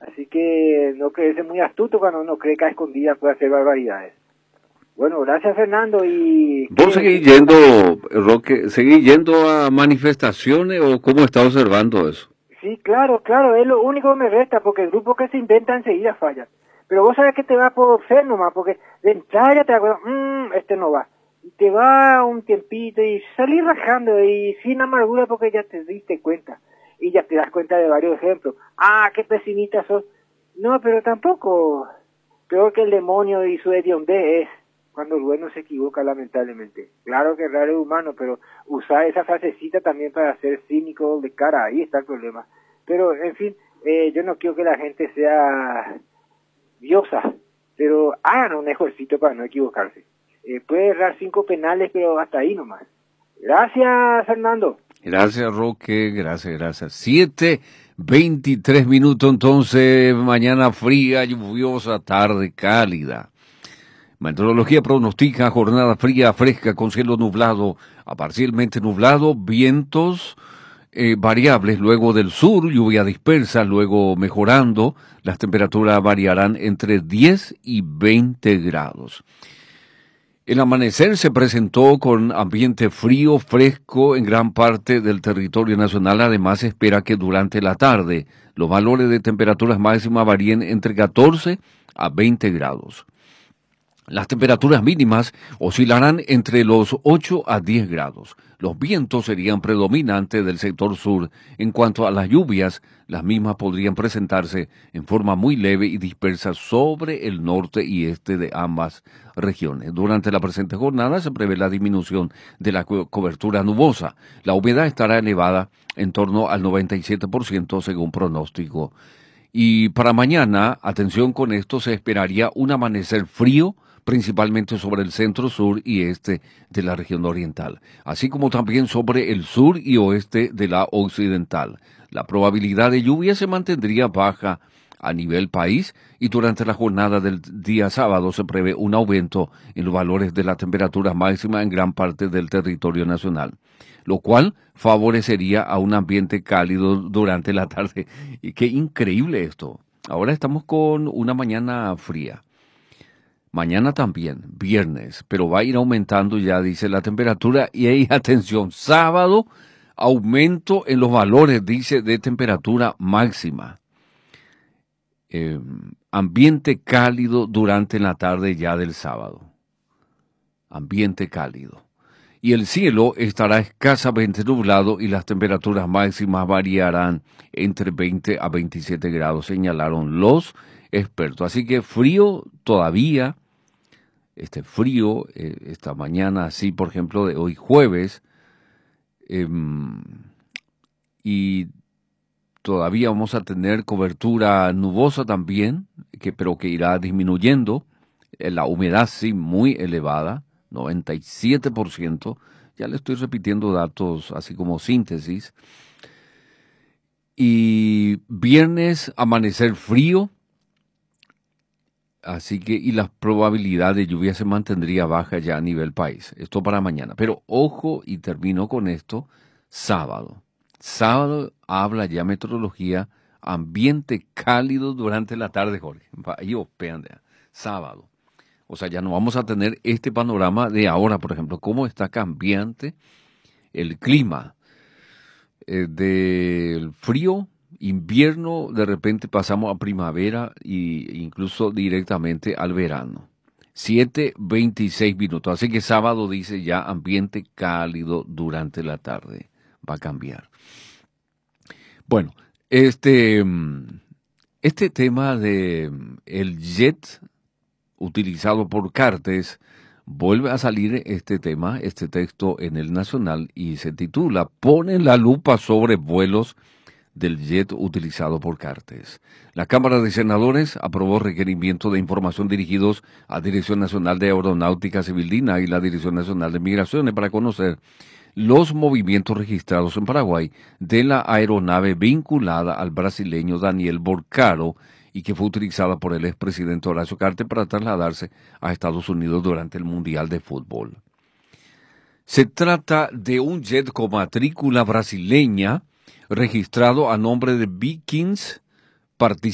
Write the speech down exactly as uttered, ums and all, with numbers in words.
Así que no creerse muy astuto cuando uno cree que a escondidas puede hacer barbaridades. Bueno, gracias Fernando. Y ¿Vos seguís yendo, Roque, seguís yendo a manifestaciones o cómo está observando eso? Sí, claro, claro, es lo único que me resta, porque el grupo que se inventa enseguida falla. Pero vos sabés que te va por ser nomás, porque de entrada ya te acuerdas, mmm, este no va. Y te va un tiempito y salís rajando y sin amargura porque ya te diste cuenta. Y ya te das cuenta de varios ejemplos. Ah, qué pesimista sos. No, pero tampoco. Creo que el demonio y su hediondez es cuando el bueno se equivoca, lamentablemente. Claro que raro es humano, pero usar esa frasecita también para ser cínico de cara, ahí está el problema. Pero, en fin, eh, yo no quiero que la gente sea diosa, pero hagan un ejercicio para no equivocarse. Eh, puede errar cinco penales, pero hasta ahí nomás. Gracias, Fernando. Gracias, Roque, gracias, gracias. Siete veintitrés minutos, entonces, mañana fría, lluviosa, tarde cálida. Meteorología pronostica jornada fría, fresca, con cielo nublado a parcialmente nublado, vientos eh, variables, luego del sur, lluvia dispersa, luego mejorando, las temperaturas variarán entre diez y veinte grados. El amanecer se presentó con ambiente frío, fresco en gran parte del territorio nacional. Además, se espera que durante la tarde los valores de temperaturas máximas varíen entre catorce a veinte grados. Las temperaturas mínimas oscilarán entre los ocho a diez grados. Los vientos serían predominantes del sector sur. En cuanto a las lluvias, las mismas podrían presentarse en forma muy leve y dispersa sobre el norte y este de ambas regiones. Durante la presente jornada se prevé la disminución de la co- cobertura nubosa. La humedad estará elevada en torno al noventa y siete por ciento según pronóstico. Y para mañana, atención con esto, se esperaría un amanecer frío, principalmente sobre el centro, sur y este de la región oriental, así como también sobre el sur y oeste de la occidental. La probabilidad de lluvia se mantendría baja a nivel país y durante la jornada del día sábado se prevé un aumento en los valores de la temperatura máxima en gran parte del territorio nacional, lo cual favorecería a un ambiente cálido durante la tarde. Y qué increíble esto. Ahora estamos con una mañana fría. Mañana también, viernes, pero va a ir aumentando ya, dice la temperatura. Y ahí, atención, sábado, aumento en los valores, dice, de temperatura máxima. Eh, ambiente cálido durante la tarde ya del sábado. Ambiente cálido. Y el cielo estará escasamente nublado y las temperaturas máximas variarán entre veinte a veintisiete grados, señalaron los expertos. Así que frío todavía. Este frío, eh, esta mañana, así por ejemplo, de hoy jueves, eh, y todavía vamos a tener cobertura nubosa también, que, pero que irá disminuyendo, eh, la humedad sí muy elevada, noventa y siete por ciento, ya le estoy repitiendo datos así como síntesis, y viernes amanecer frío. Así que, y la probabilidad de lluvia se mantendría baja ya a nivel país. Esto para mañana. Pero ojo, y termino con esto, sábado. Sábado habla ya meteorología, ambiente cálido durante la tarde, Jorge. Yo, sábado. O sea, ya no vamos a tener este panorama de ahora, por ejemplo, cómo está cambiante el clima eh, del frío. Invierno, de repente pasamos a primavera e incluso directamente al verano. siete veintiséis minutos. Así que sábado dice ya ambiente cálido durante la tarde. Va a cambiar. Bueno, este, este tema de el jet utilizado por Cartes, vuelve a salir este tema, este texto en el Nacional y se titula "Ponen la lupa sobre vuelos del jet utilizado por Cartes". La Cámara de Senadores aprobó requerimientos de información dirigidos a Dirección Nacional de Aeronáutica Civil DINA y la Dirección Nacional de Migraciones para conocer los movimientos registrados en Paraguay de la aeronave vinculada al brasileño Daniel Borcaro y que fue utilizada por el expresidente Horacio Cartes para trasladarse a Estados Unidos durante el Mundial de Fútbol. Se trata de un jet con matrícula brasileña registrado a nombre de Vikings,